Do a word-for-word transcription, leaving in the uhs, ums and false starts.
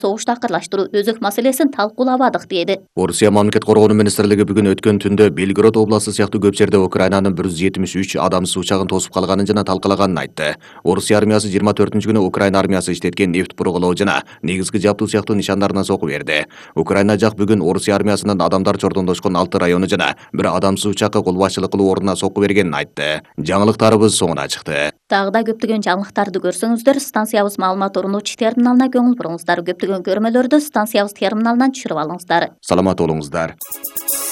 согушту акырлаштыруу өзөк маселесин талкуулабадык деди. Орусия мамлекет коргонуу министрлиги бүгүн өткөн түндө Белгород областы сыяктуу көп жерде Украинанын бир жүз жетимиш үч адамсыз учагын тосуп калганын жана талкалаганын айтты. Орусия армиясы жыйырма төртүнчү күнү Украина армиясы иштеткен нефть бургулоо жана негизги жабдуу сыяктуу нишандарына сокку берди. Украина жак бүгүн Орусия армиясынын адамдар чордондошкон алты району жана бир адамсыз учакка кол башчылык кылуу ордуна сокку бергенин айтты. Жаңылыктарыбыз соңуна чыкты. Дагы да көптөгөн жаңылыктарды көрсөңүздөр станциябыз маалымат орунуучу терминалына көңүл буруңуздар. Көптөгөн көрмөлөрдү станциябыз терминалынан түшүрүп алыңыздар. Саламат болуңуздар.